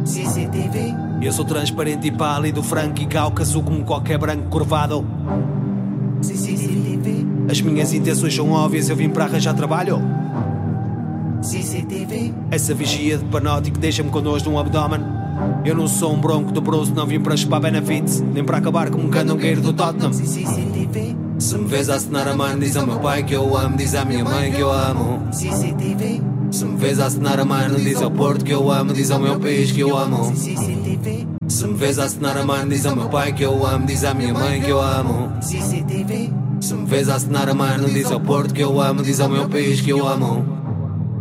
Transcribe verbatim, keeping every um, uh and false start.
C C T V. Eu sou transparente e pálido, franco e cáucaso como qualquer branco curvado. C C T V. As minhas intenções são óbvias, eu vim para arranjar trabalho. C C T V. Essa vigia de panótico deixa-me com dores no abdômen. Eu não sou um bronco do Bruce, não vim para chupar benefits, nem para acabar como um candongueiro do Tottenham. C C T V. Se me vês a acenar a mano, diz ao meu pai que eu amo, diz à minha mãe que eu amo. C C T V. Se me vês a acenar a mano, diz ao Porto que eu amo, diz ao meu país que eu amo. C C T V. Se me vês a acenar a mano, diz ao meu pai que eu amo, diz à minha mãe que eu amo. C C T V. Se me vês a acenar a mano, diz ao Porto que eu amo, diz ao meu país que eu amo.